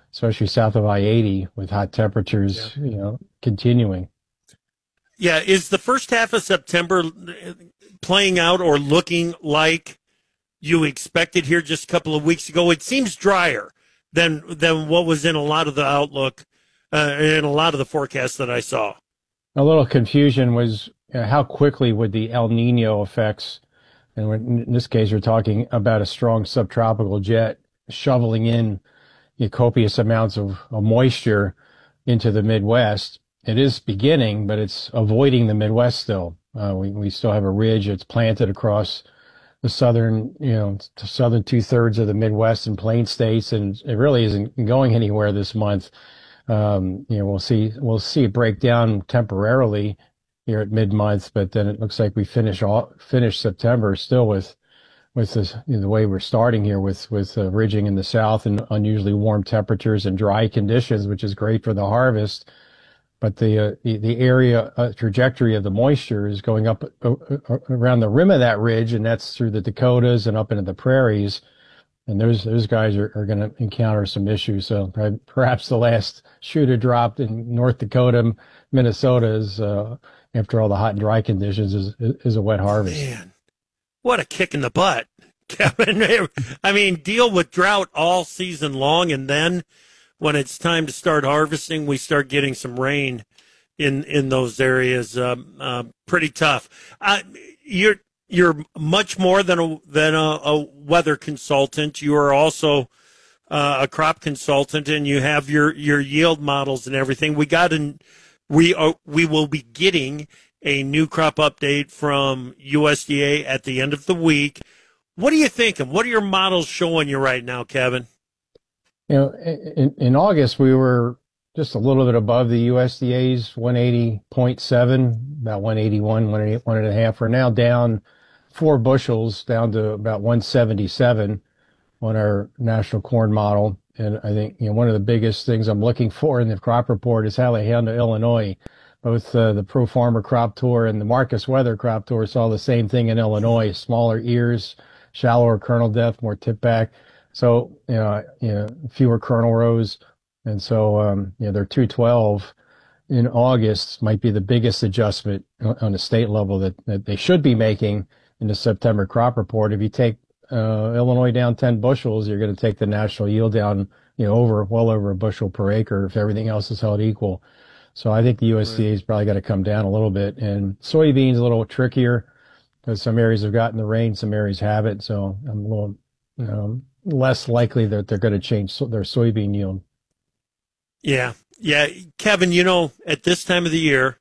especially south of I-80 with hot Yeah. temperatures, continuing. Yeah. Is the first half of September playing out or looking like you expected here just a couple of weeks ago? It seems drier than what was in a lot of the outlook, in a lot of the forecasts that I saw. A little confusion was how quickly would the El Nino effects, and in this case, we're talking about a strong subtropical jet shoveling in copious amounts of moisture into the Midwest. It is beginning, but it's avoiding the Midwest still. We still have a ridge that's planted across the southern, the southern two-thirds of the Midwest and Plain states, and it really isn't going anywhere this month. We'll see it break down temporarily here at mid-month, but then it looks like we finish September still with this, the way we're starting here with ridging in the south and unusually warm temperatures and dry conditions, which is great for the harvest. But the area trajectory of the moisture is going up around the rim of that ridge, and that's through the Dakotas and up into the prairies. And those guys are going to encounter some issues. So perhaps the last shoe to drop in North Dakota, Minnesota is after all the hot and dry conditions is a wet harvest. Man, what a kick in the butt, Kevin. I mean, deal with drought all season long, and then when it's time to start harvesting, we start getting some rain in those areas. Pretty tough. You're much more than a weather consultant. You are also a crop consultant, and you have your yield models and everything. We will be getting a new crop update from USDA at the end of the week. What are you thinking? What are your models showing you right now, Kevin? In August, we were just a little bit above the USDA's 180.7, about 181, 181 and a half. We're now down 4 bushels, down to about 177 on our national corn model. And I think, one of the biggest things I'm looking for in the crop report is how they handle Illinois. Both the Pro Farmer Crop Tour and the Marcus Weather Crop Tour saw the same thing in Illinois: smaller ears, shallower kernel depth, more tip back. So, fewer kernel rows. And so, their 212 in August might be the biggest adjustment on a state level that they should be making in the September crop report. If you take Illinois down 10 bushels, you're going to take the national yield down, well over a bushel per acre if everything else is held equal. So I think the Right. USDA is probably got to come down a little bit. And soybeans a little trickier because some areas have gotten the rain, some areas haven't. So I'm a little, less likely that they're going to change their soybean yield. Yeah, yeah, Kevin. At this time of the year,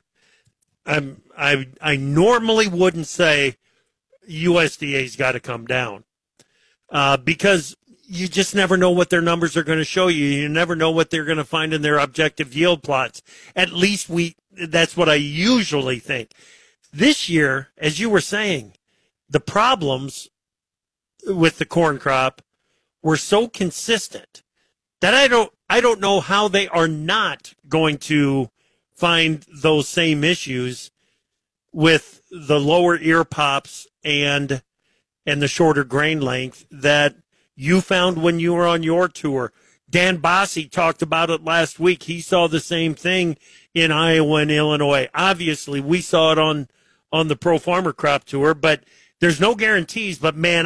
I normally wouldn't say USDA's got to come down because you just never know what their numbers are going to show you. You never know what they're going to find in their objective yield plots. At least that's what I usually think. This year, as you were saying, the problems with the corn crop were so consistent that I don't know how they are not going to find those same issues with the lower ear pops and the shorter grain length that you found when you were on your tour. Dan Bossy talked about it last week. He saw the same thing in Iowa and Illinois. Obviously, we saw it on the Pro Farmer Crop Tour, but there's no guarantees. But man,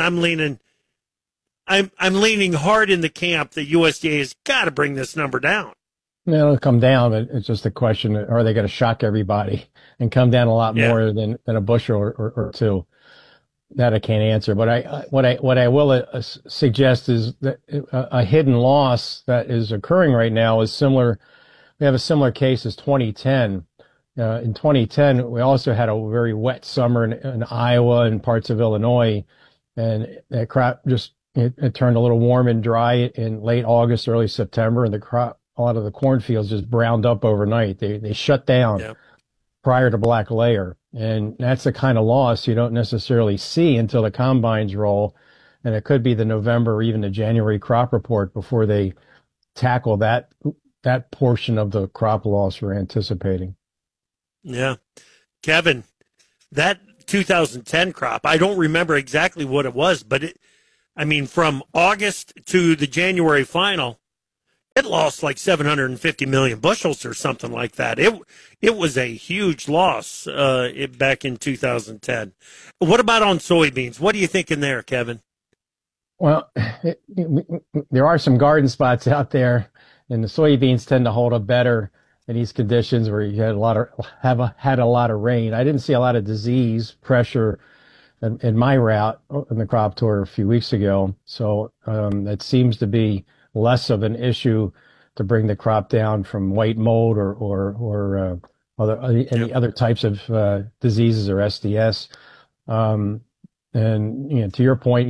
I'm leaning hard in the camp that USDA has got to bring this number down. It'll come down, but it's just a question: are they going to shock everybody and come down a lot Yeah. more than a bushel or two? That I can't answer. But what I will suggest is that a hidden loss that is occurring right now is similar. We have a similar case as 2010. In 2010, we also had a very wet summer in Iowa and parts of Illinois, and that crop it turned a little warm and dry in late August, early September, and a lot of the cornfields just browned up overnight. They shut down Yeah. prior to black layer. And that's the kind of loss you don't necessarily see until the combines roll. And it could be the November or even the January crop report before they tackle that portion of the crop loss we're anticipating. Yeah. Kevin, that 2010 crop, I don't remember exactly what it was, but from August to the January final, it lost like 750 million bushels or something like that. It was a huge loss back in 2010. What about on soybeans? What are you thinking there, Kevin? Well, there are some garden spots out there, and the soybeans tend to hold up better in these conditions where you had had a lot of rain. I didn't see a lot of disease pressure in my route in the crop tour a few weeks ago, so it seems to be less of an issue to bring the crop down from white mold or any other types of diseases or SDS. Um, and to your point,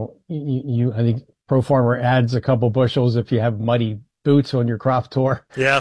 I think Pro Farmer adds a couple bushels if you have muddy boots on your crop tour. Yeah.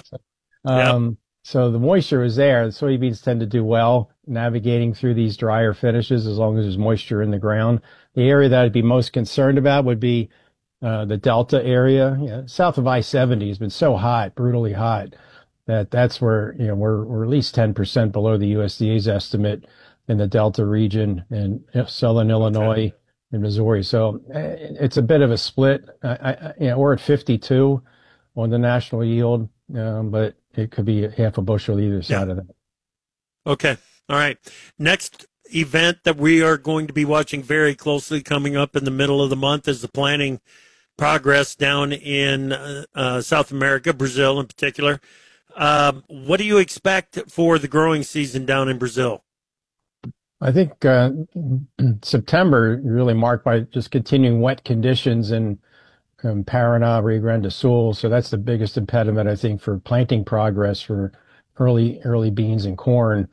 So the moisture is there. The soybeans tend to do well navigating through these drier finishes as long as there's moisture in the ground. The area that I'd be most concerned about would be the Delta area. South of I-70 has been so hot, brutally hot, that's where we're at least 10% below the USDA's estimate in the Delta region and southern Illinois and Missouri. So it's a bit of a split. We're at 52 on the national yield, but it could be half a bushel either side of that. Okay. All right. Next event that we are going to be watching very closely coming up in the middle of the month is the planting progress down in South America, Brazil in particular. What do you expect for the growing season down in Brazil? I think September really marked by just continuing wet conditions in Paraná, Rio Grande do Sul. So that's the biggest impediment, I think, for planting progress for early beans and corn.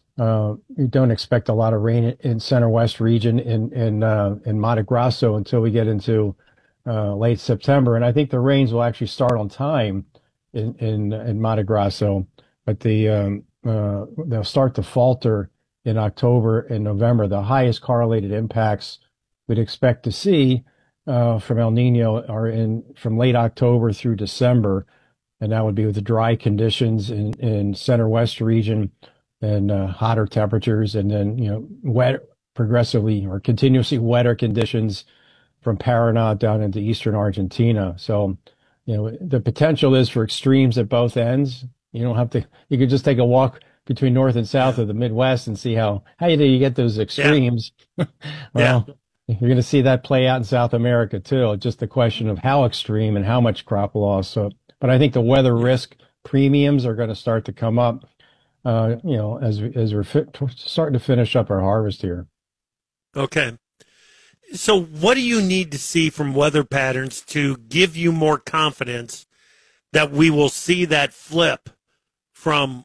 You don't expect a lot of rain in Center West region in Mato Grosso until we get into late September, and I think the rains will actually start on time in Mato Grosso, but they'll start to falter in October and November. The highest correlated impacts we'd expect to see from El Nino are from late October through December, and that would be with the dry conditions in Center West region and hotter temperatures, and then progressively or continuously wetter conditions from Paraná down into eastern Argentina. So, the potential is for extremes at both ends. You could just take a walk between north and south of the Midwest and see how you get those extremes. Well, you're going to see that play out in South America too. It's just a question of how extreme and how much crop loss. So, but I think the weather risk premiums are going to start to come up, as we're starting to finish up our harvest here. Okay. So what do you need to see from weather patterns to give you more confidence that we will see that flip from,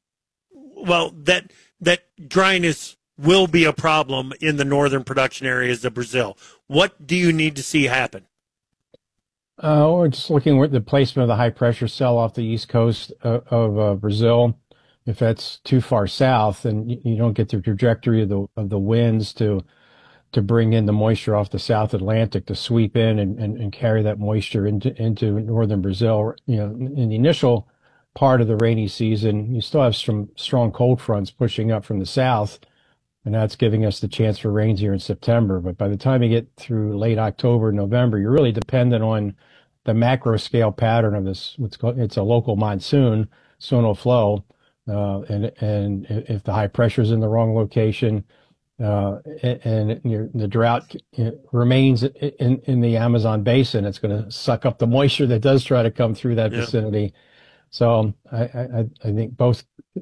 that dryness will be a problem in the northern production areas of Brazil? What do you need to see happen? We're just looking at the placement of the high pressure cell off the east coast of Brazil. If that's too far south, then you don't get the trajectory of the winds to bring in the moisture off the South Atlantic to sweep in and carry that moisture into northern Brazil. In the initial part of the rainy season, you still have some strong cold fronts pushing up from the south, and that's giving us the chance for rains here in September. But by the time you get through late October, November, you're really dependent on the macro scale pattern of this. It's a local monsoon, zonal flow, and if the high pressure is in the wrong location, and the drought remains in the Amazon basin, it's going to suck up the moisture that does try to come through that vicinity. So I think both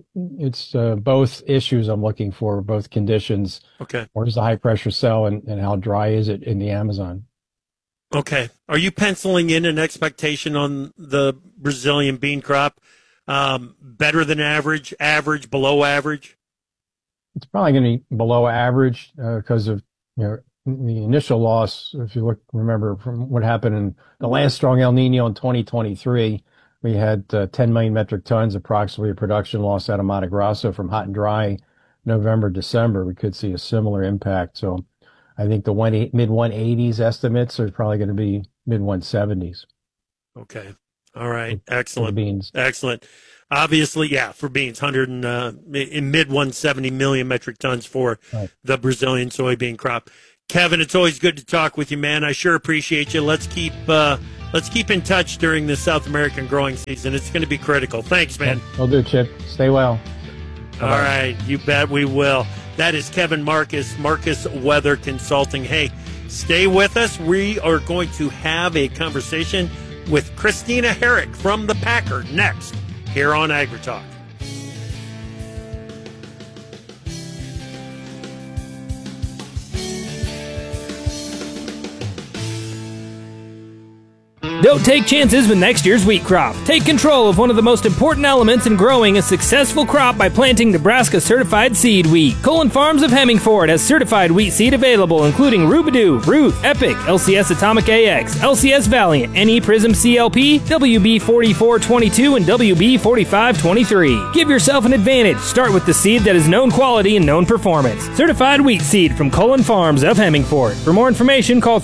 issues I'm looking for, both conditions. Okay. Where's the high pressure cell and how dry is it in the Amazon? Okay. Are you penciling in an expectation on the Brazilian bean crop? Better than average, below average? It's probably going to be below average because of the initial loss. If you remember from what happened in the last strong El Nino in 2023, we had 10 million metric tons approximately of production loss out of Mato Grosso from hot and dry November, December. We could see a similar impact. So I think the mid 180s estimates are probably going to be mid 170s. Okay. All right. Excellent. For beans. Excellent. Obviously, for beans, in mid 170 million metric tons for the Brazilian soybean crop. Kevin, it's always good to talk with you, man. I sure appreciate you. Let's keep let's keep in touch during the South American growing season. It's going to be critical. Thanks, man. Will do, Chip. Stay well. All right, you bet we will. That is Kevin Marcus, Marcus Weather Consulting. Hey, stay with us. We are going to have a conversation with Christina Herrick from the Packer next here on AgriTalk. Don't take chances with next year's wheat crop. Take control of one of the most important elements in growing a successful crop by planting Nebraska certified seed wheat. Cullen Farms of Hemmingford has certified wheat seed available, including Rubidoo, Ruth, Epic, LCS Atomic AX, LCS Valiant, NE Prism CLP, WB 4422, and WB 4523. Give yourself an advantage. Start with the seed that is known quality and known performance. Certified wheat seed from Cullen Farms of Hemmingford. For more information, call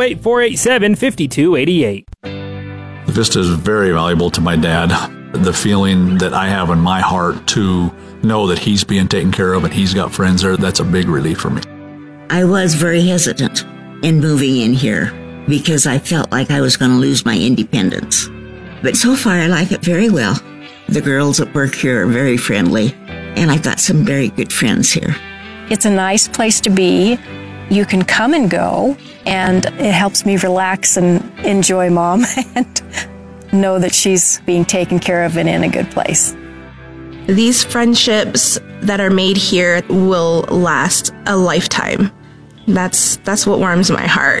308-487-5288. Vista is very valuable to my dad. The feeling that I have in my heart to know that he's being taken care of and he's got friends there, that's a big relief for me. I was very hesitant in moving in here because I felt like I was going to lose my independence. But so far, I like it very well. The girls at work here are very friendly, and I've got some very good friends here. It's a nice place to be. You can come and go, and it helps me relax and enjoy Mom and know that she's being taken care of and in a good place. These friendships that are made here will last a lifetime. That's what warms my heart.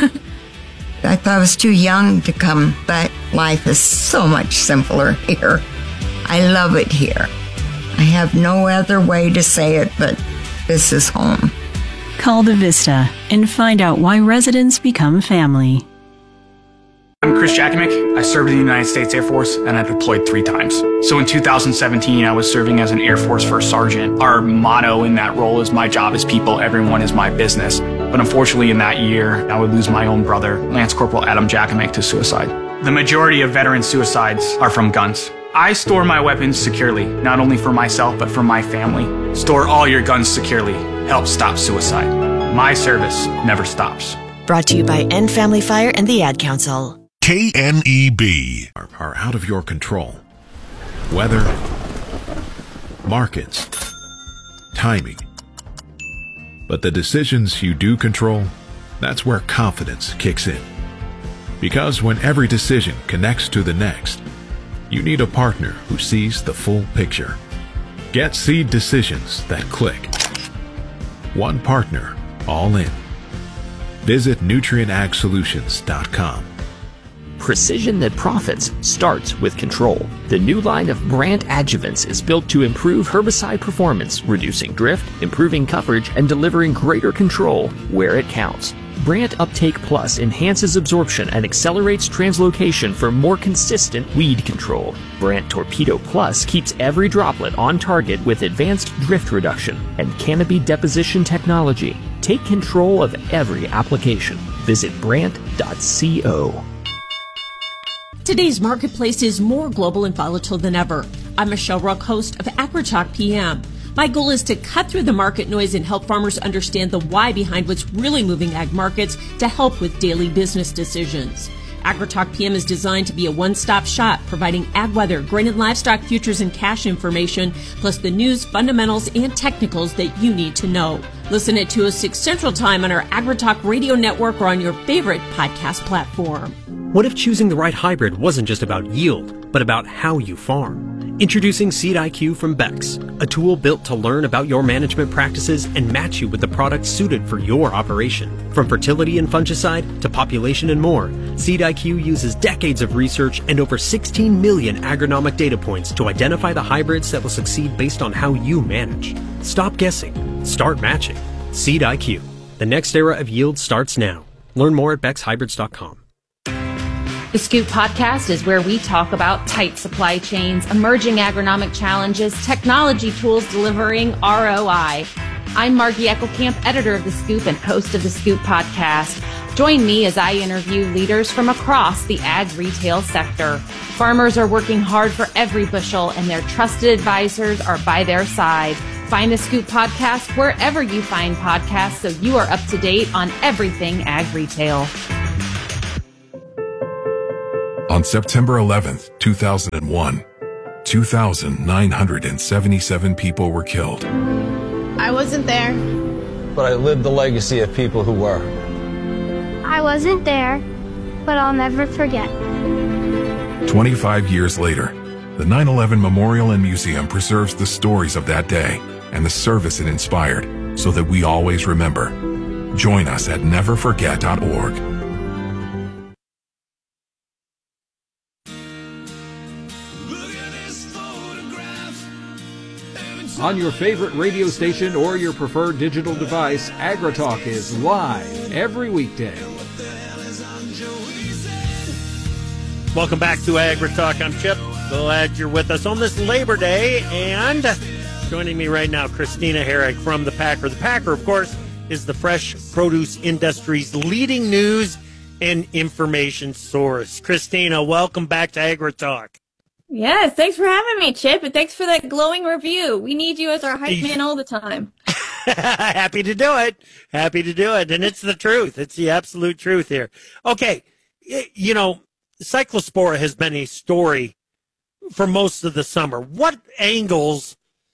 I thought I was too young to come, but life is so much simpler here. I love it here. I have no other way to say it, but this is home. Call the Vista and find out why residents become family. I'm Chris Jakimick. I served in the United States Air Force and I deployed 3 times. So in 2017, I was serving as an Air Force First Sergeant. Our motto in that role is my job is people, everyone is my business. But unfortunately in that year, I would lose my own brother, Lance Corporal Adam Jakimick, to suicide. The majority of veteran suicides are from guns. I store my weapons securely, not only for myself, but for my family. Store all your guns securely. Help stop suicide. My service never stops. Brought to you by End Family Fire and the Ad Council. KNEB are out of your control. Weather, markets, timing. But the decisions you do control, that's where confidence kicks in. Because when every decision connects to the next, you need a partner who sees the full picture. Get seed decisions that click. One partner, all in. Visit nutrienagsolutions.com. Precision that profits starts with control. The new line of Brandt adjuvants is built to improve herbicide performance, reducing drift, improving coverage, and delivering greater control where it counts. Brandt Uptake Plus enhances absorption and accelerates translocation for more consistent weed control. Brandt Torpedo Plus keeps every droplet on target with advanced drift reduction and canopy deposition technology. Take control of every application. Visit brandt.co. Today's marketplace is more global and volatile than ever. I'm Michelle Ruck, host of AgriTalk PM. My goal is to cut through the market noise and help farmers understand the why behind what's really moving ag markets to help with daily business decisions. AgriTalk PM is designed to be a one-stop shop, providing ag weather, grain and livestock futures and cash information, plus the news, fundamentals, and technicals that you need to know. Listen at 2:06 Central Time on our AgriTalk radio network or on your favorite podcast platform. What if choosing the right hybrid wasn't just about yield, but about how you farm? Introducing Seed IQ from Bex, a tool built to learn about your management practices and match you with the products suited for your operation. From fertility and fungicide to population and more, Seed IQ uses decades of research and over 16 million agronomic data points to identify the hybrids that will succeed based on how you manage. Stop guessing. Start matching. Seed IQ. The next era of yield starts now. Learn more at BexHybrids.com. The Scoop Podcast is where we talk about tight supply chains, emerging agronomic challenges, technology tools delivering ROI. I'm Margie Eckelkamp, editor of The Scoop and host of The Scoop Podcast. Join me as I interview leaders from across the ag retail sector. Farmers are working hard for every bushel, and their trusted advisors are by their side. Find The Scoop Podcast wherever you find podcasts so you are up to date on everything ag retail. On September 11th, 2001, 2,977 people were killed. I wasn't there. But I lived the legacy of people who were. I wasn't there, but I'll never forget. 25 years later, the 9/11 Memorial and Museum preserves the stories of that day and the service it inspired so that we always remember. Join us at neverforget.org. On your favorite radio station or your preferred digital device, AgriTalk is live every weekday. Welcome back to AgriTalk. I'm Chip. Glad you're with us on this Labor Day. And joining me right now, Christina Herrick from The Packer. The Packer, of course, is the fresh produce industry's leading news and information source. Christina, welcome back to AgriTalk. Yes, thanks for having me, Chip, and thanks for that glowing review. We need you as our hype man all the time. Happy to do it. Happy to do it. And it's the truth. It's the absolute truth here. Okay, you know, Cyclospora has been a story for most of the summer. What angles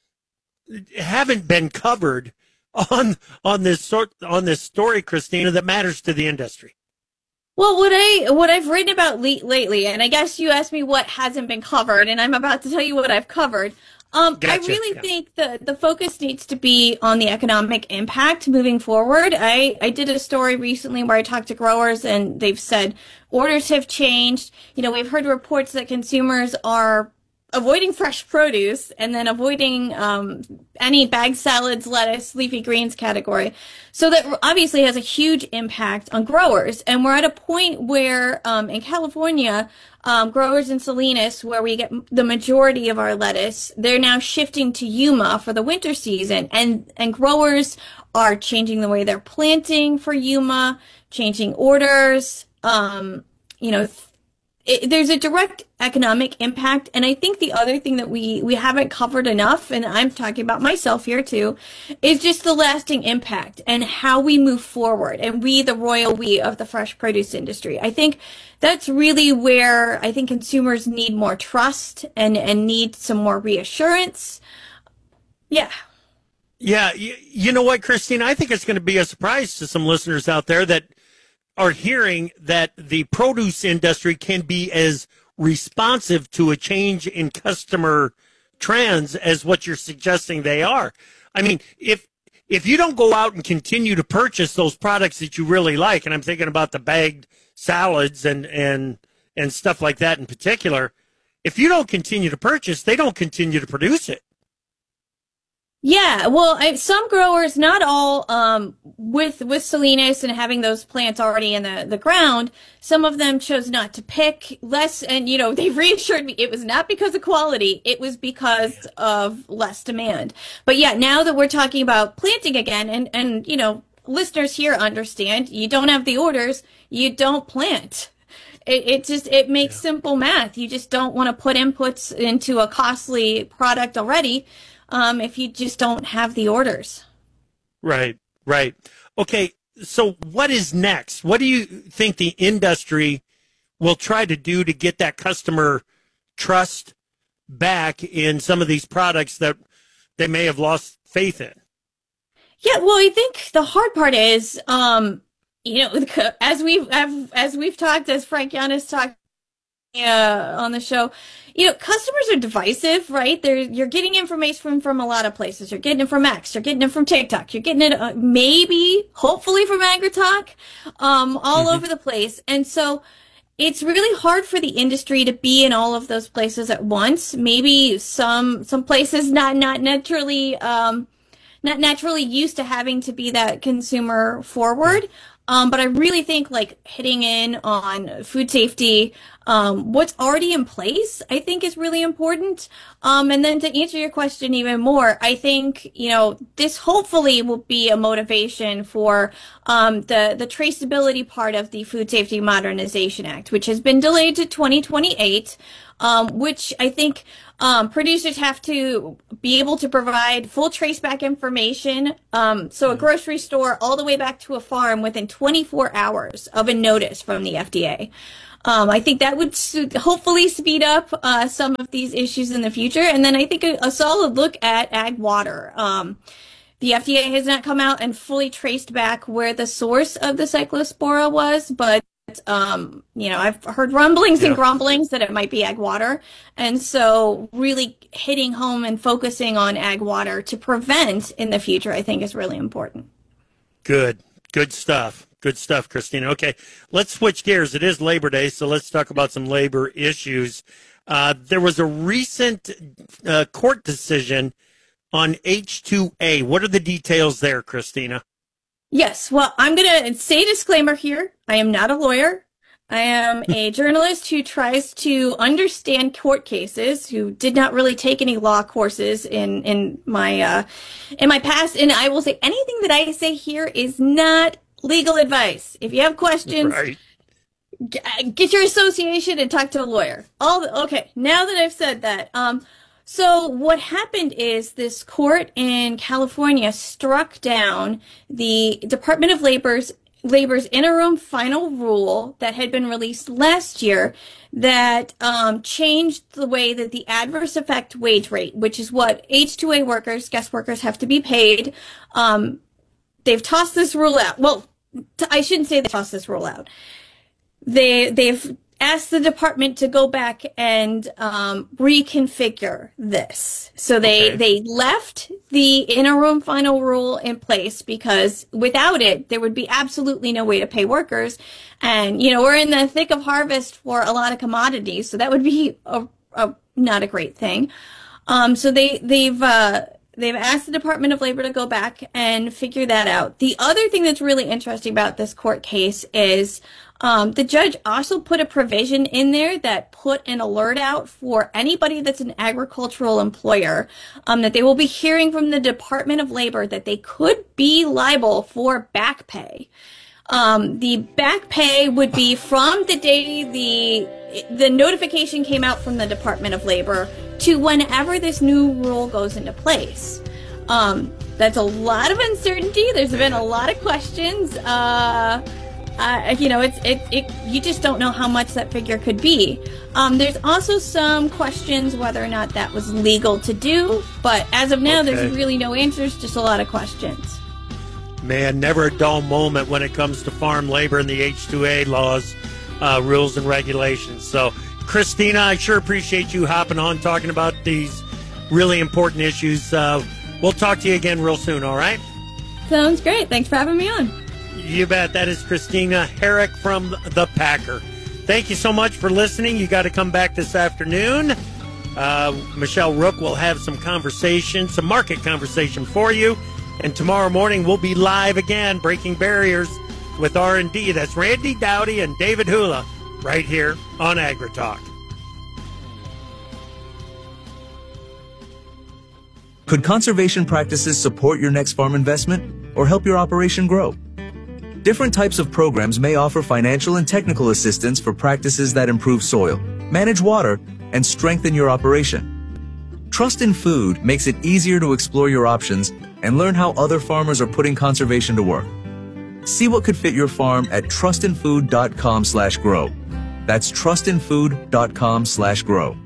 haven't been covered on this story, Christina, that matters to the industry? Well, what I've written about lately, and I guess you asked me what hasn't been covered, and I'm about to tell you what I've covered. Gotcha. I really think the focus needs to be on the economic impact moving forward. I did a story recently where I talked to growers, and they've said orders have changed. You know, we've heard reports that consumers are avoiding fresh produce and then avoiding any bagged salads, lettuce, leafy greens category. So that obviously has a huge impact on growers. And we're at a point where in California, growers in Salinas, where we get the majority of our lettuce, they're now shifting to Yuma for the winter season. And growers are changing the way they're planting for Yuma, changing orders, you know, there's a direct economic impact. And I think the other thing that we haven't covered enough, and I'm talking about myself here too, is just the lasting impact and how we move forward. And we, the royal we of the fresh produce industry. I think that's really where I think consumers need more trust and need some more reassurance. Yeah. Yeah. You know what, Christine? I think it's going to be a surprise to some listeners out there that are hearing that the produce industry can be as responsive to a change in customer trends as what you're suggesting they are. I mean, if you don't go out and continue to purchase those products that you really like, and I'm thinking about the bagged salads and stuff like that in particular, if you don't continue to purchase, they don't continue to produce it. Yeah, well, some growers, not all, with Salinas and having those plants already in the ground, some of them chose not to pick less, and, you know, they reassured me it was not because of quality, it was because of less demand. But yeah, now that we're talking about planting again, and you know, listeners here understand, you don't have the orders, you don't plant. It makes simple math. You just don't want to put inputs into a costly product already, if you just don't have the orders. Right. Okay, so what is next? What do you think the industry will try to do to get that customer trust back in some of these products that they may have lost faith in? Yeah, well, I think the hard part is, you know, as we've talked, as Frank Yanis talked on the show, you know, customers are divisive, right? You're getting information from a lot of places. You're getting it from X. You're getting it from TikTok. You're getting it hopefully from AgriTalk, all over the place. And so it's really hard for the industry to be in all of those places at once. Maybe some places not naturally used to having to be that consumer forward. But I really think like hitting in on food safety, what's already in place, I think is really important. And then to answer your question even more, I think, you know, this hopefully will be a motivation for, the traceability part of the Food Safety Modernization Act, which has been delayed to 2028. Which I think producers have to be able to provide full traceback information. So a grocery store all the way back to a farm within 24 hours of a notice from the FDA. I think that would hopefully speed up some of these issues in the future. And then I think a solid look at ag water. The FDA has not come out and fully traced back where the source of the cyclospora was, but I've heard rumblings and grumblings that it might be ag water. And so really hitting home and focusing on ag water to prevent in the future, I think, is really important. Good stuff. Good stuff, Christina. Okay, let's switch gears. It is Labor Day, so let's talk about some labor issues. There was a recent court decision on H-2A. What are the details there, Christina? Yes. Well, I'm going to say disclaimer here. I am not a lawyer. I am a journalist who tries to understand court cases, who did not really take any law courses in my past. And I will say anything that I say here is not legal advice. If you have questions, get your association and talk to a lawyer. Okay. Now that I've said that, so what happened is this court in California struck down the Department of Labor's interim final rule that had been released last year that changed the way that the adverse effect wage rate, which is what H-2A workers, guest workers, have to be paid. They've tossed this rule out. Well, I shouldn't say they tossed this rule out. They've asked the department to go back and reconfigure this. So they left the interim final rule in place because without it, there would be absolutely no way to pay workers. And, we're in the thick of harvest for a lot of commodities, so that would be not a great thing. So they've asked the Department of Labor to go back and figure that out. The other thing that's really interesting about this court case is the judge also put a provision in there that put an alert out for anybody that's an agricultural employer that they will be hearing from the Department of Labor that they could be liable for back pay. The back pay would be from the day the notification came out from the Department of Labor to whenever this new rule goes into place. That's a lot of uncertainty. There's been a lot of questions. You just don't know how much that figure could be. There's also some questions whether or not that was legal to do, but as of now, there's really no answers, just a lot of questions. Man, never a dull moment when it comes to farm labor and the H-2A laws, rules and regulations. So, Christina, I sure appreciate you hopping on, talking about these really important issues. We'll talk to you again real soon, all right? Sounds great. Thanks for having me on. You bet. That is Christina Herrick from The Packer. Thank you so much for listening. You got to come back this afternoon. Michelle Rook will have some market conversation for you. And tomorrow morning we'll be live again, breaking barriers with R&D. That's Randy Dowdy and David Hula right here on AgriTalk. Could conservation practices support your next farm investment or help your operation grow? Different types of programs may offer financial and technical assistance for practices that improve soil, manage water, and strengthen your operation. Trust in Food makes it easier to explore your options and learn how other farmers are putting conservation to work. See what could fit your farm at trustinfood.com/grow. That's trustinfood.com/grow.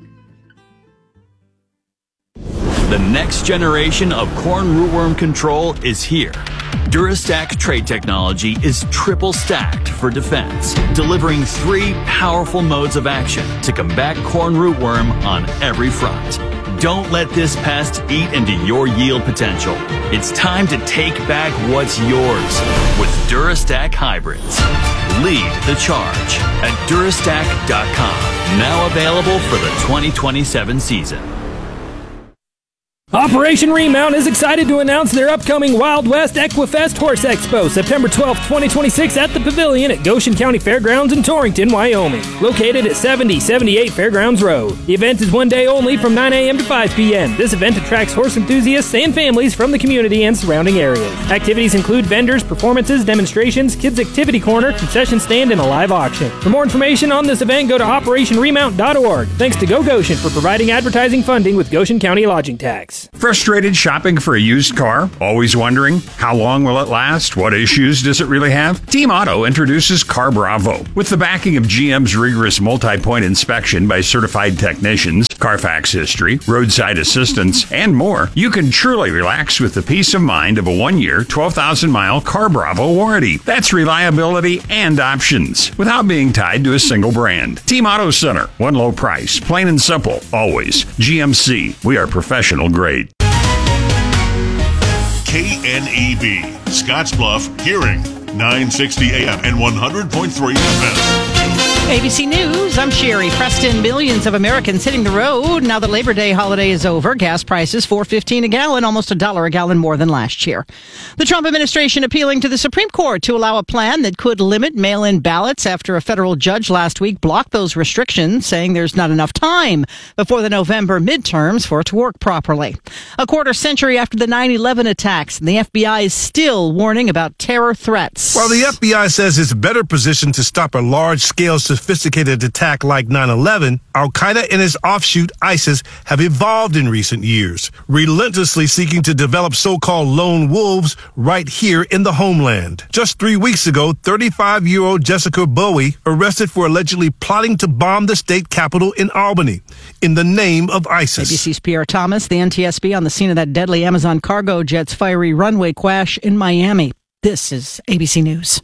The next generation of corn rootworm control is here. Durastack trait technology is triple stacked for defense, delivering 3 powerful modes of action to combat corn rootworm on every front. Don't let this pest eat into your yield potential. It's time to take back what's yours with Durastack hybrids. Lead the charge at Durastack.com. Now available for the 2027 season. Operation Remount is excited to announce their upcoming Wild West Equifest Horse Expo, September 12th, 2026 at the Pavilion at Goshen County Fairgrounds in Torrington, Wyoming, located at 7078 Fairgrounds Road. The event is one day only from 9 a.m. to 5 p.m. This event attracts horse enthusiasts and families from the community and surrounding areas. Activities include vendors, performances, demonstrations, kids activity corner, concession stand, and a live auction. For more information on this event, go to operationremount.org. Thanks to Go Goshen for providing advertising funding with Goshen County Lodging Tax. Sports. Frustrated shopping for a used car? Always wondering, how long will it last? What issues does it really have? Team Auto introduces Car Bravo. With the backing of GM's rigorous multi-point inspection by certified technicians, Carfax history, roadside assistance, and more, you can truly relax with the peace of mind of a 1-year, 12,000-mile Car Bravo warranty. That's reliability and options without being tied to a single brand. Team Auto Center, one low price, plain and simple, always. GMC, we are professional grade. KNEB, Scottsbluff, Hearing, 960 AM and 100.3 FM. ABC News, I'm Sherry Preston. Millions of Americans hitting the road now that Labor Day holiday is over. Gas prices $4.15 a gallon, almost $1 a gallon more than last year. The Trump administration appealing to the Supreme Court to allow a plan that could limit mail-in ballots after a federal judge last week blocked those restrictions, saying there's not enough time before the November midterms for it to work properly. A quarter century after the 9/11 attacks, the FBI is still warning about terror threats. While the FBI says it's better positioned to stop a large-scale sophisticated attack like 9/11, Al-Qaeda and its offshoot ISIS have evolved in recent years, relentlessly seeking to develop so-called lone wolves right here in the homeland. Just 3 weeks ago, 35-year-old Jessica Bowie arrested for allegedly plotting to bomb the state capitol in Albany in the name of ISIS. ABC's Pierre Thomas, the NTSB on the scene of that deadly Amazon cargo jet's fiery runway crash in Miami. This is ABC News.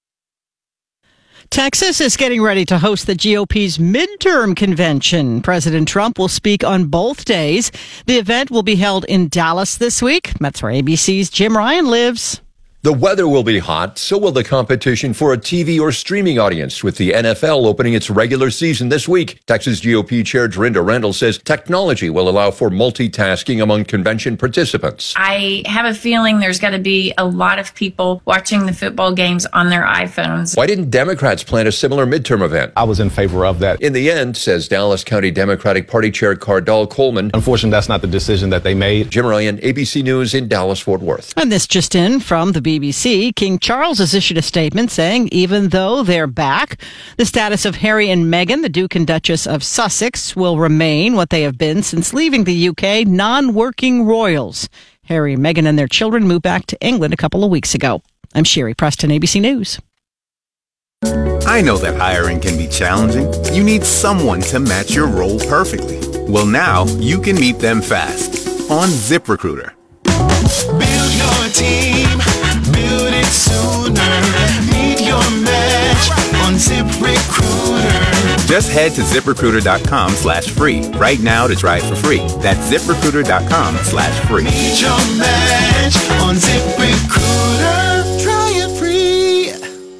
Texas is getting ready to host the GOP's midterm convention. President Trump will speak on both days. The event will be held in Dallas this week. That's where ABC's Jim Ryan lives. The weather will be hot, so will the competition for a TV or streaming audience, with the NFL opening its regular season this week. Texas GOP Chair Dorinda Randall says technology will allow for multitasking among convention participants. I have a feeling there's got to be a lot of people watching the football games on their iPhones. Why didn't Democrats plan a similar midterm event? I was in favor of that. In the end, says Dallas County Democratic Party Chair Cardall Coleman. Unfortunately, that's not the decision that they made. Jim Ryan, ABC News in Dallas-Fort Worth. And this just in from the BBC, King Charles has issued a statement saying even though they're back, the status of Harry and Meghan, the Duke and Duchess of Sussex, will remain what they have been since leaving the UK, non-working royals. Harry, Meghan, and their children moved back to England a couple of weeks ago. I'm Sherry Preston, ABC News. I know that hiring can be challenging. You need someone to match your role perfectly. Well, now you can meet them fast on ZipRecruiter. Build your team, build it sooner. Meet your match on ZipRecruiter. Just head to ZipRecruiter.com/free right now to try it for free. That's ZipRecruiter.com/free. Meet your match on ZipRecruiter. Try it free.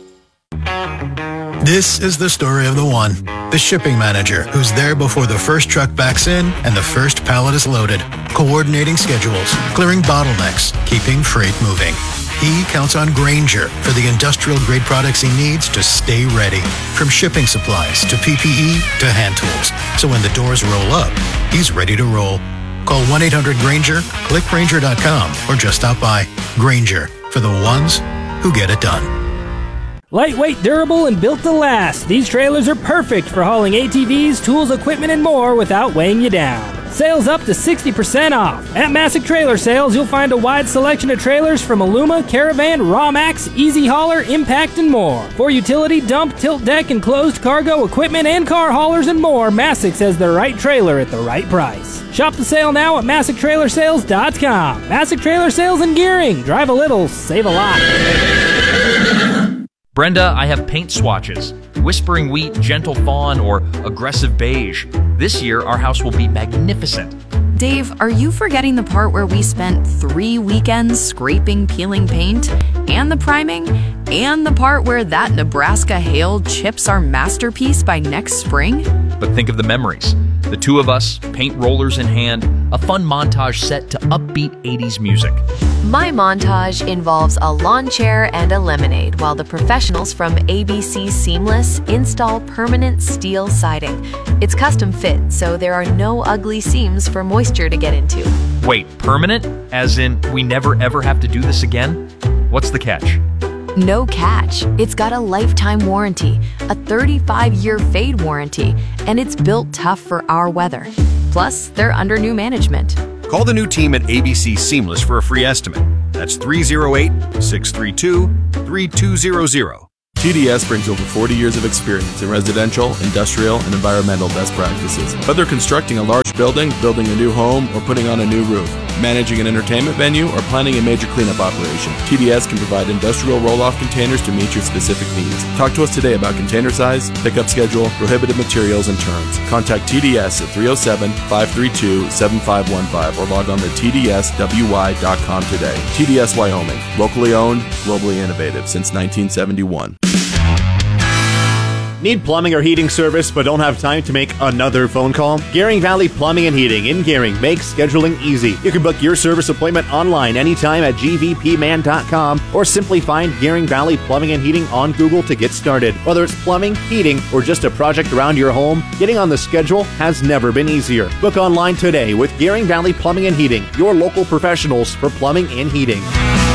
This is the story of the one, the shipping manager, who's there before the first truck backs in and the first pallet is loaded, coordinating schedules, clearing bottlenecks, keeping freight moving. He counts on Grainger for the industrial-grade products he needs to stay ready, from shipping supplies to PPE to hand tools. So when the doors roll up, he's ready to roll. Call 1-800-GRAINGER, click Grainger.com, or just stop by. Grainger, for the ones who get it done. Lightweight, durable, and built to last. These trailers are perfect for hauling ATVs, tools, equipment, and more without weighing you down. Sales up to 60% off. At Massick Trailer Sales, you'll find a wide selection of trailers from Aluma, Caravan, Rawmax, Easy Hauler, Impact, and more. For utility, dump, tilt deck, and closed cargo equipment and car haulers and more, Massick has the right trailer at the right price. Shop the sale now at MassickTrailersales.com. Massick Trailer Sales and Gearing. Drive a little, save a lot. Brenda, I have paint swatches. Whispering Wheat, Gentle Fawn, or Aggressive Beige. This year, our house will be magnificent. Dave, are you forgetting the part where we spent 3 weekends scraping, peeling paint, and the priming, and the part where that Nebraska hail chips our masterpiece by next spring? But think of the memories. The two of us, paint rollers in hand, a fun montage set to upbeat 80s music. My montage involves a lawn chair and a lemonade, while the professionals from ABC Seamless install permanent steel siding. It's custom fit, so there are no ugly seams for moisture to get into. Wait, permanent? As in, we never ever have to do this again? What's the catch? No catch. It's got a lifetime warranty, a 35-year fade warranty, and it's built tough for our weather. Plus, they're under new management. Call the new team at ABC Seamless for a free estimate. That's 308-632-3200. TDS brings over 40 years of experience in residential, industrial, and environmental best practices. Whether constructing a large building, building a new home, or putting on a new roof, managing an entertainment venue, or planning a major cleanup operation, TDS can provide industrial roll-off containers to meet your specific needs. Talk to us today about container size, pickup schedule, prohibited materials, and terms. Contact TDS at 307-532-7515 or log on to tdswy.com today. TDS Wyoming, locally owned, globally innovative since 1971. Need plumbing or heating service but don't have time to make another phone call? Gehring Valley Plumbing and Heating in Gehring makes scheduling easy. You can book your service appointment online anytime at gvpman.com or simply find Gehring Valley Plumbing and Heating on Google to get started. Whether it's plumbing, heating, or just a project around your home, getting on the schedule has never been easier. Book online today with Gehring Valley Plumbing and Heating, your local professionals for plumbing and heating.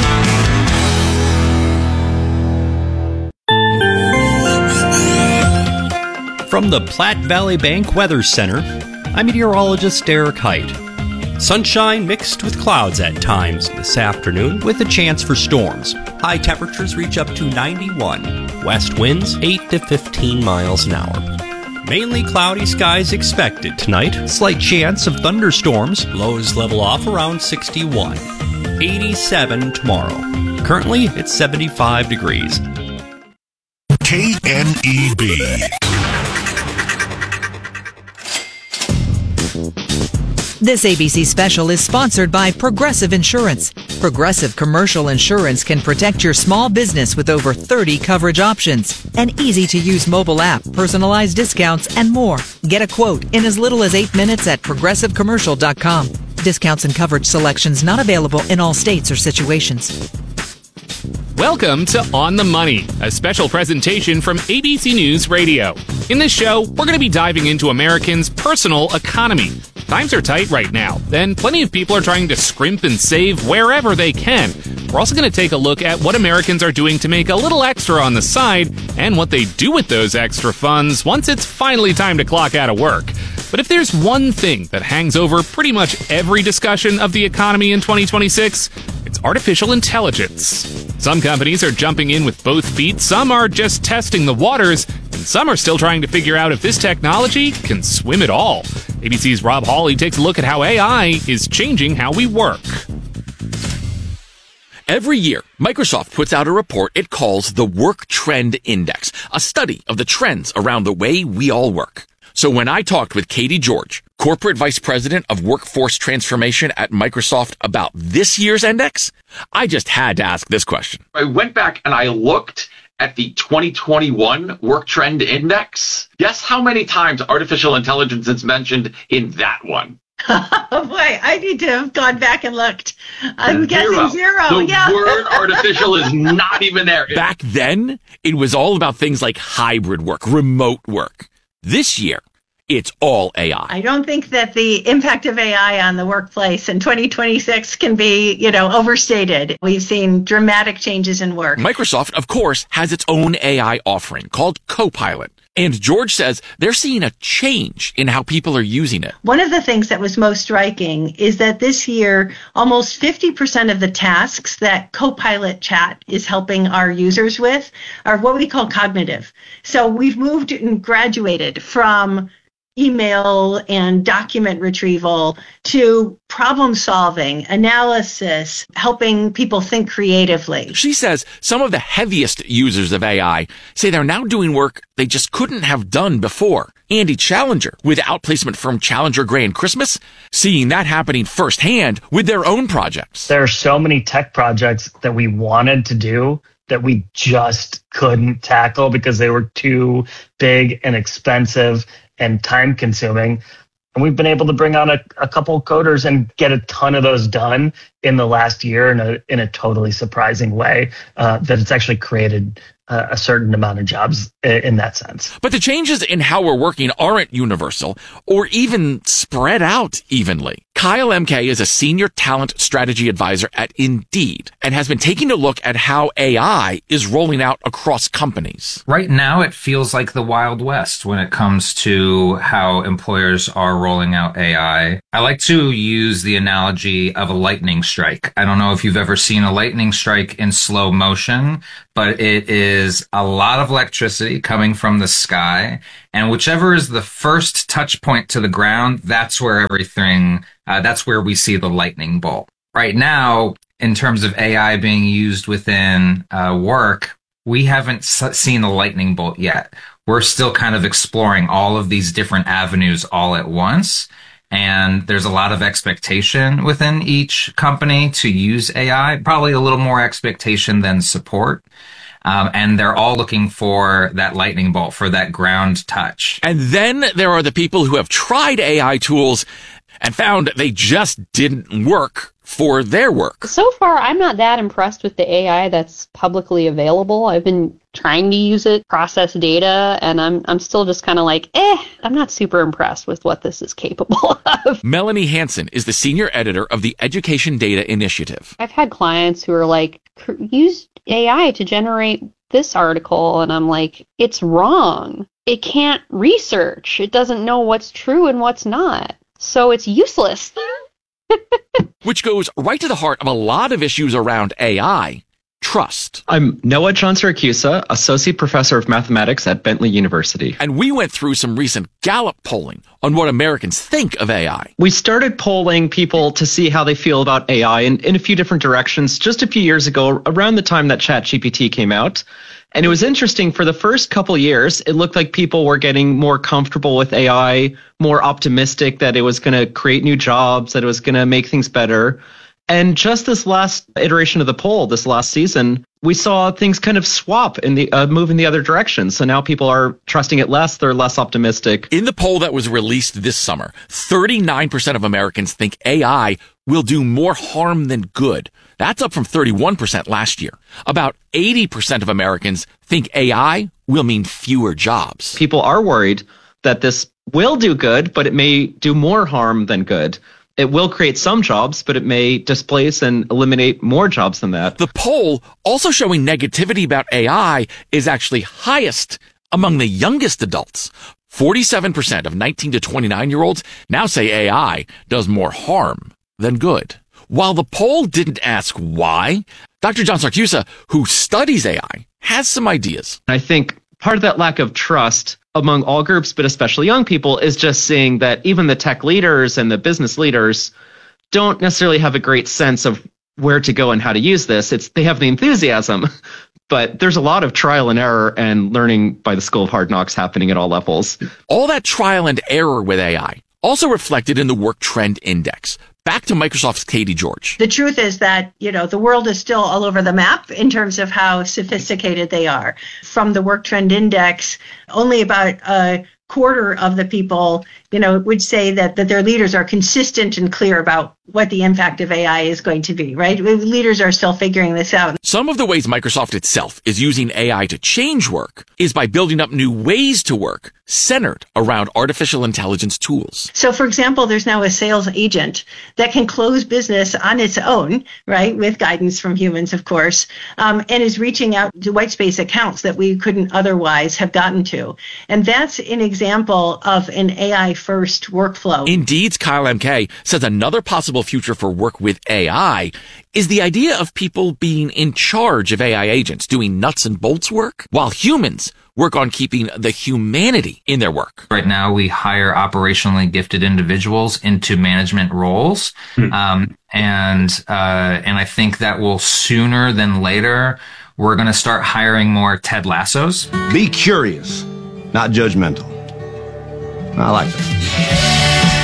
From the Platte Valley Bank Weather Center, I'm meteorologist Derek Height. Sunshine mixed with clouds at times this afternoon with a chance for storms. High temperatures reach up to 91. West winds 8 to 15 miles an hour. Mainly cloudy skies expected tonight. Slight chance of thunderstorms. Lows level off around 61. 87 tomorrow. Currently, it's 75 degrees. KNEB. This ABC special is sponsored by Progressive Insurance. Progressive Commercial Insurance can protect your small business with over 30 coverage options. An easy-to-use mobile app, personalized discounts, and more. Get a quote in as little as 8 minutes at progressivecommercial.com. Discounts and coverage selections not available in all states or situations. Welcome to On the Money, a special presentation from ABC News Radio. In this show, we're going to be diving into Americans' personal economy. Times are tight right now, and plenty of people are trying to scrimp and save wherever they can. We're also going to take a look at what Americans are doing to make a little extra on the side and what they do with those extra funds once it's finally time to clock out of work. But if there's one thing that hangs over pretty much every discussion of the economy in 2026, it's artificial intelligence. Some companies are jumping in with both feet, some are just testing the waters, and some are still trying to figure out if this technology can swim at all. ABC's Rob Hawley takes a look at how AI is changing how we work. Every year, Microsoft puts out a report it calls the Work Trend Index, a study of the trends around the way we all work. So when I talked with Katie George, Corporate Vice President of Workforce Transformation at Microsoft, about this year's index, I just had to ask this question. I went back and I looked at the 2021 Work Trend Index. Guess how many times artificial intelligence is mentioned in that one? Oh boy, I need to have gone back and looked. I'm guessing zero. The word artificial is not even there. Back then, it was all about things like hybrid work, remote work. This year, it's all AI. I don't think that the impact of AI on the workplace in 2026 can be, overstated. We've seen dramatic changes in work. Microsoft, of course, has its own AI offering called Copilot. And George says they're seeing a change in how people are using it. One of the things that was most striking is that this year, almost 50% of the tasks that Copilot Chat is helping our users with are what we call cognitive. So we've moved and graduated from email and document retrieval to problem solving, analysis, helping people think creatively. She says some of the heaviest users of AI say they're now doing work they just couldn't have done before. Andy Challenger with outplacement firm Challenger Gray and Christmas, seeing that happening firsthand with their own projects. There are so many tech projects that we wanted to do that we just couldn't tackle because they were too big and expensive and time consuming. And we've been able to bring on a couple coders and get a ton of those done in the last year in a totally surprising way that it's actually created a certain amount of jobs in that sense. But the changes in how we're working aren't universal or even spread out evenly. Kyle MK is a senior talent strategy advisor at Indeed and has been taking a look at how AI is rolling out across companies. Right now, it feels like the Wild West when it comes to how employers are rolling out AI. I like to use the analogy of a lightning strike. I don't know if you've ever seen a lightning strike in slow motion, but it is a lot of electricity coming from the sky, and whichever is the first touch point to the ground, that's where everything, that's where we see the lightning bolt. Right now, in terms of AI being used within work, we haven't seen a lightning bolt yet. We're still kind of exploring all of these different avenues all at once. And there's a lot of expectation within each company to use AI, probably a little more expectation than support. And they're all looking for that lightning bolt, for that ground touch. And then there are the people who have tried AI tools and found they just didn't work for their work. So far, I'm not that impressed with the AI that's publicly available. I've been trying to use it, process data, and I'm still just kind of like, I'm not super impressed with what this is capable of. Melanie Hansen is the senior editor of the Education Data Initiative. I've had clients who are like, use AI to generate this article, and I'm like, it's wrong. It can't research. It doesn't know what's true and what's not. So it's useless. Which goes right to the heart of a lot of issues around AI. Trust. I'm Noah John Siracusa, Associate Professor of Mathematics at Bentley University. And we went through some recent Gallup polling on what Americans think of AI. We started polling people to see how they feel about AI in a few different directions just a few years ago, around the time that ChatGPT came out. And it was interesting, for the first couple years, it looked like people were getting more comfortable with AI, more optimistic that it was going to create new jobs, that it was going to make things better. And just this last iteration of the poll, this last season, we saw things kind of swap in the move in the other direction. So now people are trusting it less. They're less optimistic. In the poll that was released this summer, 39% of Americans think AI will do more harm than good. That's up from 31% last year. About 80% of Americans think AI will mean fewer jobs. People are worried that this will do good, but it may do more harm than good. It will create some jobs, but it may displace and eliminate more jobs than that. The poll also showing negativity about AI is actually highest among the youngest adults. 47% of 19 to 29-year-olds now say AI does more harm than good. While the poll didn't ask why, Dr. John Siracusa, who studies AI, has some ideas. I think part of that lack of trust among all groups, but especially young people, is just seeing that even the tech leaders and the business leaders don't necessarily have a great sense of where to go and how to use this. They have the enthusiasm, but there's a lot of trial and error and learning by the School of Hard Knocks happening at all levels. All that trial and error with AI also reflected in the Work Trend Index. Back to Microsoft's Katie George. The truth is that, the world is still all over the map in terms of how sophisticated they are. From the Work Trend Index, only about a quarter of the people, would say that their leaders are consistent and clear about what the impact of AI is going to be, right? Leaders are still figuring this out. Some of the ways Microsoft itself is using AI to change work is by building up new ways to work centered around artificial intelligence tools. So, for example, there's now a sales agent that can close business on its own, right, with guidance from humans, of course, and is reaching out to white space accounts that we couldn't otherwise have gotten to. And that's an example of an AI-first workflow. Indeed's Kyle MK says another possible future for work with AI is the idea of people being in charge of AI agents, doing nuts and bolts work, while humans work on keeping the humanity in their work. Right now, we hire operationally gifted individuals into management roles. And I think that will sooner than later, we're going to start hiring more Ted Lassos. Be curious, not judgmental. I like that.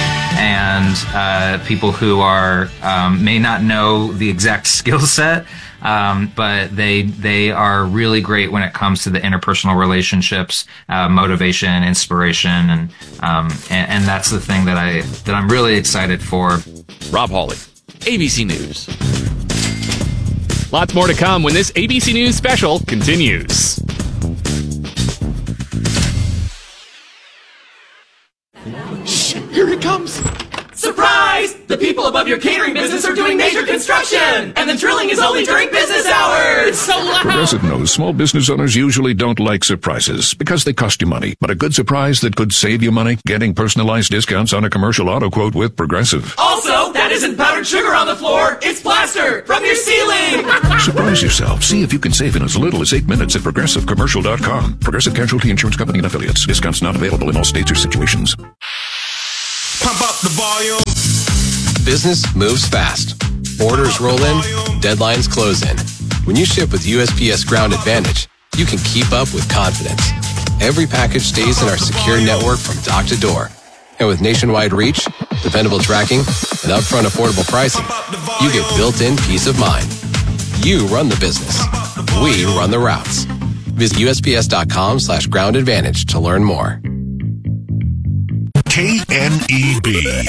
And people who are may not know the exact skill set, but they are really great when it comes to the interpersonal relationships, motivation, inspiration, and that's the thing that I'm really excited for. Rob Hawley, ABC News. Lots more to come when this ABC News special continues. Here it comes. Surprise! The people above your catering business are doing major construction, and the drilling is only during business hours. It's so loud. Progressive knows small business owners usually don't like surprises because they cost you money. But a good surprise that could save you money, getting personalized discounts on a commercial auto quote with Progressive. Also, that isn't powdered sugar on the floor. It's plaster from your ceiling. Surprise yourself. See if you can save in as little as 8 minutes at ProgressiveCommercial.com. Progressive Casualty Insurance Company and Affiliates. Discounts not available in all states or situations. Pump up the volume. Business moves fast. Orders roll in, deadlines close in. When you ship with USPS Ground Advantage, you can keep up with confidence. Every package stays in our secure network from dock to door. And with nationwide reach, dependable tracking, and upfront affordable pricing, you get built-in peace of mind. You run the business. We run the routes. Visit USPS.com/Ground Advantage to learn more. KNEB.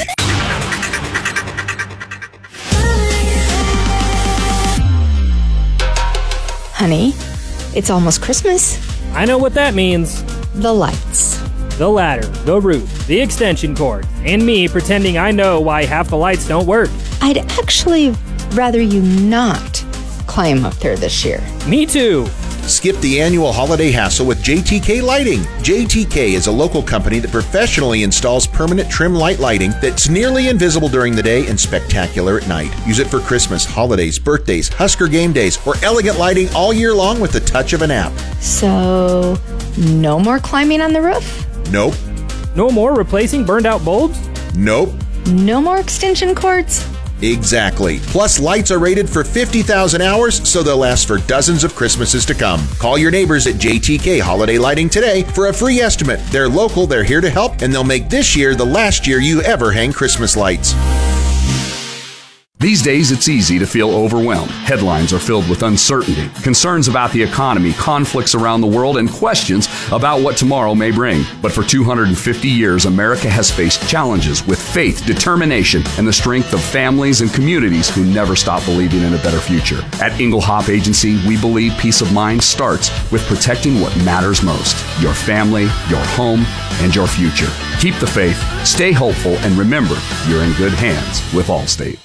Honey, it's almost Christmas. I know what that means. The lights. The ladder, the roof, the extension cord, and me pretending I know why half the lights don't work. I'd actually rather you not climb up there this year. Me too. Skip the annual holiday hassle with JTK Lighting. JTK is a local company that professionally installs permanent trim light lighting that's nearly invisible during the day and spectacular at night. Use it for Christmas, holidays, birthdays, Husker game days, or elegant lighting all year long with the touch of an app. So, no more climbing on the roof? Nope. No more replacing burned out bulbs? Nope. No more extension cords? Exactly. Plus, lights are rated for 50,000 hours, so they'll last for dozens of Christmases to come. Call your neighbors at JTK Holiday Lighting today for a free estimate. They're local, they're here to help, and they'll make this year the last year you ever hang Christmas lights. These days, it's easy to feel overwhelmed. Headlines are filled with uncertainty, concerns about the economy, conflicts around the world, and questions about what tomorrow may bring. But for 250 years, America has faced challenges with faith, determination, and the strength of families and communities who never stop believing in a better future. At Engelhop Agency, we believe peace of mind starts with protecting what matters most: your family, your home, and your future. Keep the faith, stay hopeful, and remember, you're in good hands with Allstate.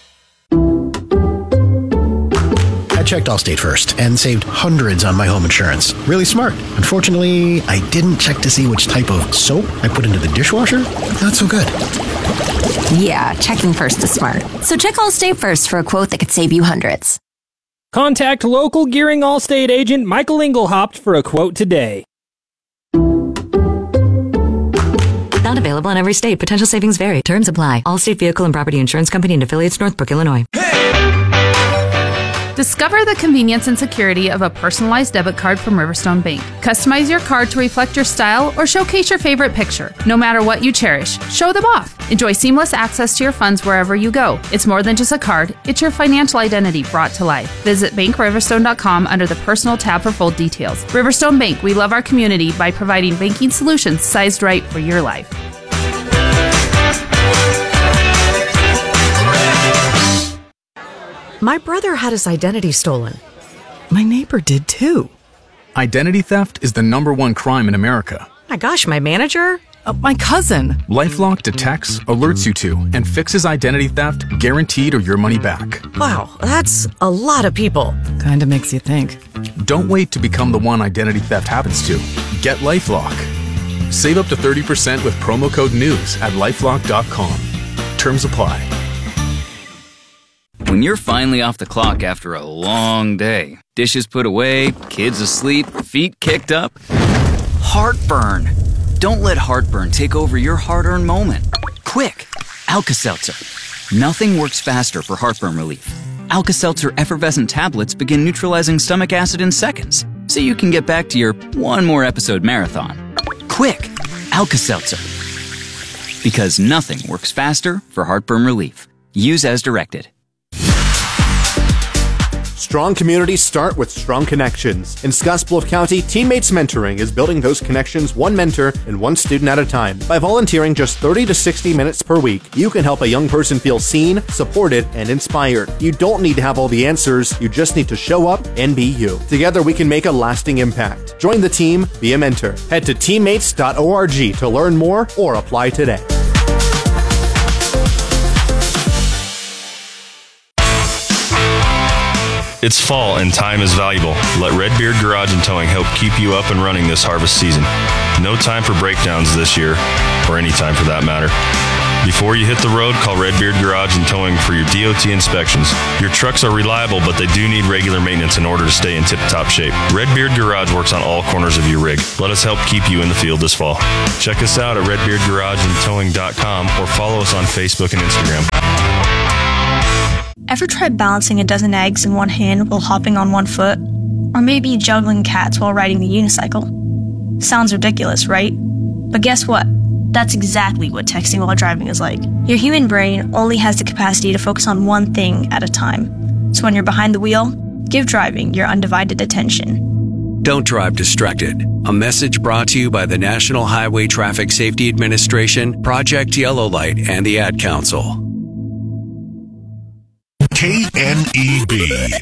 I checked Allstate first and saved hundreds on my home insurance. Really smart. Unfortunately, I didn't check to see which type of soap I put into the dishwasher. Not so good. Yeah, checking first is smart. So check Allstate first for a quote that could save you hundreds. Contact local Gearing Allstate agent Michael Engelhaupt for a quote today. Not available in every state. Potential savings vary. Terms apply. Allstate Vehicle and Property Insurance Company and affiliates, Northbrook, Illinois. Discover the convenience and security of a personalized debit card from Riverstone Bank. Customize your card to reflect your style or showcase your favorite picture. No matter what you cherish, show them off. Enjoy seamless access to your funds wherever you go. It's more than just a card, it's your financial identity brought to life. Visit BankRiverstone.com under the Personal tab for full details. Riverstone Bank, we love our community by providing banking solutions sized right for your life. My brother had his identity stolen. My neighbor did too. Identity theft is the #1 crime in America. My gosh, my manager? My cousin. LifeLock detects, alerts you to, and fixes identity theft, guaranteed or your money back. Wow, that's a lot of people. Kinda makes you think. Don't wait to become the one identity theft happens to. Get LifeLock. Save up to 30% with promo code NEWS at LifeLock.com. Terms apply. When you're finally off the clock after a long day, dishes put away, kids asleep, feet kicked up, heartburn. Don't let heartburn take over your hard-earned moment. Quick, Alka-Seltzer. Nothing works faster for heartburn relief. Alka-Seltzer effervescent tablets begin neutralizing stomach acid in seconds, so you can get back to your one more episode marathon. Quick, Alka-Seltzer. Because nothing works faster for heartburn relief. Use as directed. Strong communities start with strong connections. In Scottsbluff County, Teammates Mentoring is building those connections one mentor and one student at a time. By volunteering just 30 to 60 minutes per week, you can help a young person feel seen, supported, and inspired. You don't need to have all the answers, you just need to show up and be you. Together, we can make a lasting impact. Join the team, be a mentor. Head to teammates.org to learn more or apply today. It's fall and time is valuable. Let Redbeard Garage and Towing help keep you up and running this harvest season. No time for breakdowns this year, or any time for that matter. Before you hit the road, call Redbeard Garage and Towing for your DOT inspections. Your trucks are reliable, but they do need regular maintenance in order to stay in tip-top shape. Redbeard Garage works on all corners of your rig. Let us help keep you in the field this fall. Check us out at redbeardgarageandtowing.com or follow us on Facebook and Instagram. Ever tried balancing a dozen eggs in one hand while hopping on one foot? Or maybe juggling cats while riding the unicycle? Sounds ridiculous, right? But guess what? That's exactly what texting while driving is like. Your human brain only has the capacity to focus on one thing at a time. So when you're behind the wheel, give driving your undivided attention. Don't drive distracted. A message brought to you by the National Highway Traffic Safety Administration, Project Yellow Light, and the Ad Council. KNEB.